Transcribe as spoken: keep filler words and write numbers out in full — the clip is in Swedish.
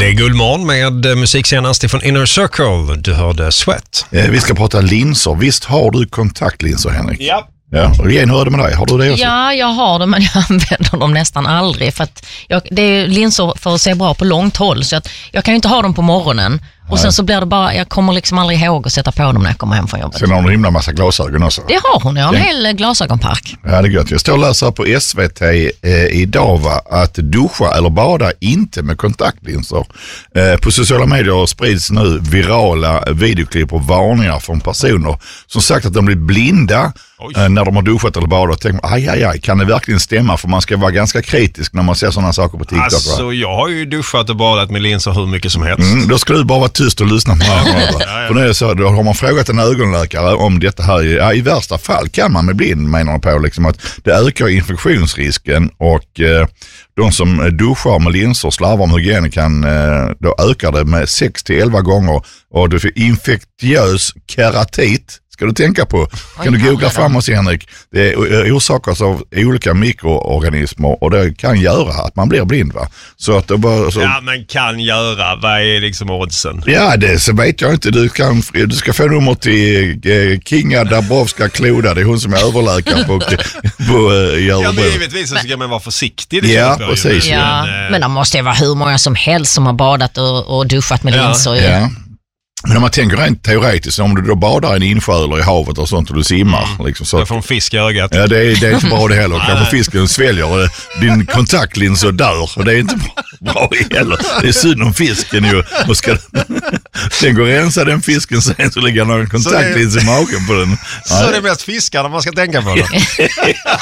Det är Guldmorgon med musik senast från Inner Circle. Du hörde Sweat. Eh, vi ska prata linser. Visst har du kontaktlinser, Henrik? Ja. Ja, och igen, hur är det med dig? Har du det också? Ja, jag har det, men jag använder dem nästan aldrig. För att jag, det är linser för att se bra på långt håll. Så att jag kan ju inte ha dem på morgonen. Och Nej. sen så blir det bara, jag kommer liksom aldrig ihåg att sätta på dem när jag kommer hem från jobbet. Sen har hon en himla massa glasögon också. Det har hon, jag har en Ja. hel glasögonpark. Ja, det är gött. Jag står och läser på S V T eh, idag va, att duscha eller bada inte med kontaktlinser. Eh, på sociala medier sprids nu virala videoklipp och varningar från personer som sagt att de blir blinda eh, när de har duschat eller badat. Tänk, aj, aj, aj, kan det verkligen stämma? För man ska vara ganska kritisk när man ser sådana saker på TikTok. Alltså, va? jag har ju duschat och badat med linser hur mycket som helst. Mm, då ska du bara vara tyst och lyssna på varandra. ja, ja. För nu är det så, då har man frågat en ögonläkare om detta här. Ja, i värsta fall kan man med blind, menar de på, liksom, att det ökar infektionsrisken och eh, de som duschar med linser slarvar med hygien kan, eh, då ökar det med sex till elva gånger och du får infektiös keratit. Ska du tänka på. Kan du googla fram oss, Henrik? Det är orsakas av olika mikroorganismer och det kan göra att man blir blind, va? Så att det bara, så... Ja, men kan göra. Vad är liksom oddsen? Ja, det så vet jag inte. Du, kan, du ska få nummer till eh, Kinga Dabrowska Kloda. Det är hon som är överläkare på, på eh, Ja, men Örebro. givetvis så ska man vara försiktig. Det Ja, köper jag ju. precis. Ja, Men, eh, men det måste ju vara hur många som helst som har badat och, och duschat med Ja. linser. Ja. Men om man tänker rent teoretiskt, om du då badar i en insjö eller i havet och sånt och du simmar. Mm. Liksom, så, Jag får en fisk i ögat. ja, det är, det är inte bra det heller. Kanske fisken sväljer din kontaktlins och dör. Och det är inte bra heller. Det är synd om fisken ju. Och ska, sen går och rensa den fisken sen så ligger någon kontaktlins i magen på den. Så det är mest fiskarna man ska tänka på då.